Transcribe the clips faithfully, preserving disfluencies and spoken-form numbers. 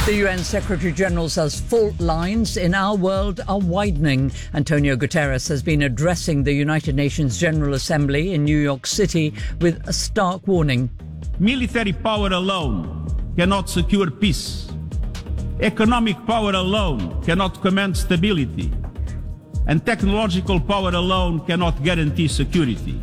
The U N Secretary-General says fault lines in our world are widening. Antonio Guterres has been addressing the United Nations General Assembly in New York City with a stark warning. Military power alone cannot secure peace. Economic power alone cannot command stability. And technological power alone cannot guarantee security.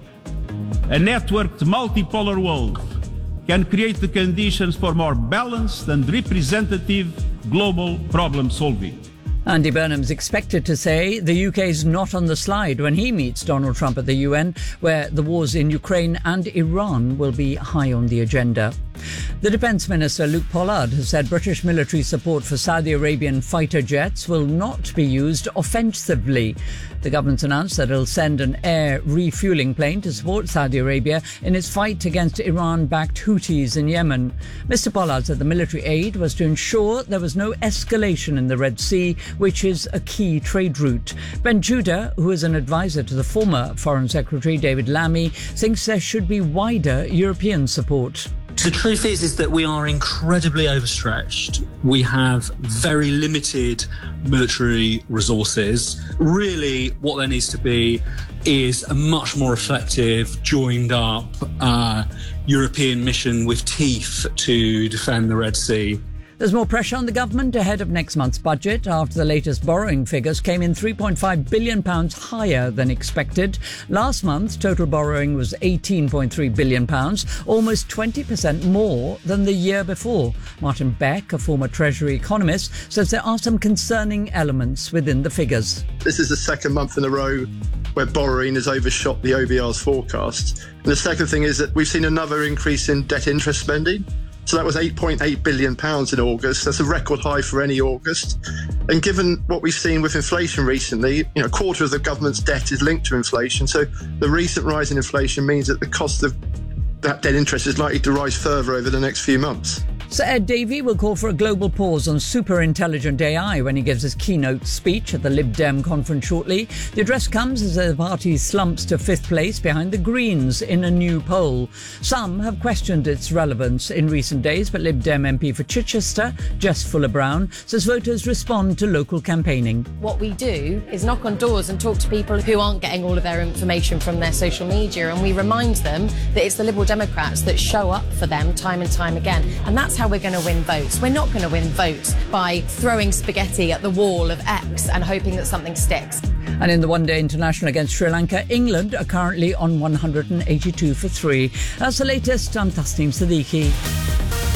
A networked multipolar world can create the conditions for more balanced and representative global problem solving. Andy Burnham's expected to say the U K is not on the slide when he meets Donald Trump at the U N, where the wars in Ukraine and Iran will be high on the agenda. The Defence Minister Luke Pollard has said British military support for Saudi Arabian fighter jets will not be used offensively. The government's announced that it'll send an air refuelling plane to support Saudi Arabia in its fight against Iran-backed Houthis in Yemen. Mister Pollard said the military aid was to ensure there was no escalation in the Red Sea, which is a key trade route. Ben Judah, who is an advisor to the former Foreign Secretary David Lammy, thinks there should be wider European support. The truth is, is that we are incredibly overstretched. We have very limited military resources. Really, what there needs to be is a much more effective, joined up uh, European mission with teeth to defend the Red Sea. There's more pressure on the government ahead of next month's budget after the latest borrowing figures came in three point five billion pounds higher than expected. Last month, total borrowing was eighteen point three billion pounds, almost twenty percent more than the year before. Martin Beck, a former Treasury economist, says there are some concerning elements within the figures. This is the second month in a row where borrowing has overshot the O B R's forecast. And the second thing is that we've seen another increase in debt interest spending. So that was eight point eight billion pounds in August. That's a record high for any August. And given what we've seen with inflation recently, you know, a quarter of the government's debt is linked to inflation. So the recent rise in inflation means that the cost of that debt interest is likely to rise further over the next few months. Sir Ed Davey will call for a global pause on super-intelligent A I when he gives his keynote speech at the Lib Dem conference shortly. The address comes as the party slumps to fifth place behind the Greens in a new poll. Some have questioned its relevance in recent days, but Lib Dem M P for Chichester, Jess Fuller-Brown, says voters respond to local campaigning. What we do is knock on doors and talk to people who aren't getting all of their information from their social media, and we remind them that it's the Liberal Democrats that show up for them time and time again. And that's how we're going to win votes. We're not going to win votes by throwing spaghetti at the wall of X and hoping that something sticks. And in the one-day international against Sri Lanka, England are currently on one hundred eighty-two for three. That's the latest. I'm Tasneem Siddiqui.